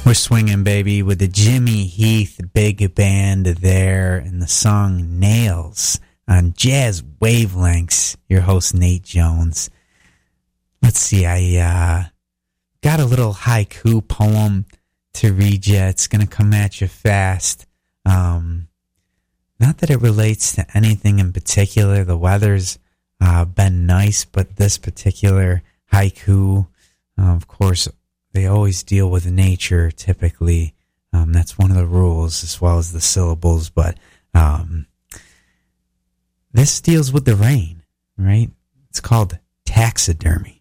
We're swinging, baby, with the Jimmy Heath Big Band there and the song Nails on Jazz Wavelengths. Your host, Nate Jones. Let's see, I got a little haiku poem to read you. It's going to come at you fast. Not that it relates to anything in particular. The weather's been nice, but this particular haiku, of course, they always deal with nature, typically. That's one of the rules, as well as the syllables. But this deals with the rain, right? It's called taxidermy.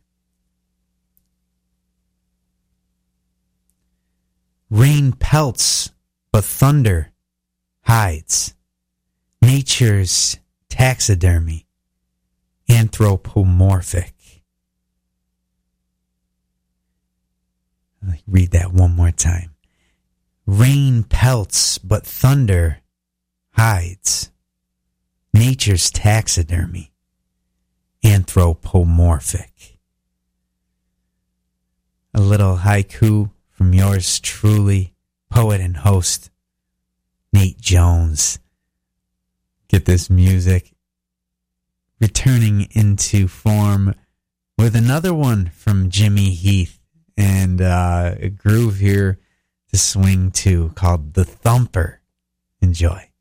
Rain pelts, but thunder hides. Nature's taxidermy, anthropomorphic. Let me read that one more time. Rain pelts, but thunder hides. Nature's taxidermy, anthropomorphic. A little haiku from yours truly, poet and host, Nate Jones. Get this music returning into form with another one from Jimmy Heath and a groove here to swing to called The Thumper. Enjoy.